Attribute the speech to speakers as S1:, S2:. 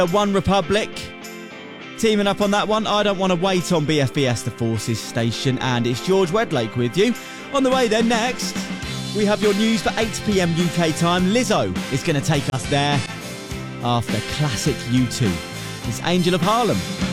S1: One Republic teaming up on that one. I Don't Want to Wait on BFBS The Forces station, and it's George Wedlake with you. On the way then, next, we have your news for 8 p.m. UK time. Lizzo is going to take us there after classic U2. It's Angel of Harlem.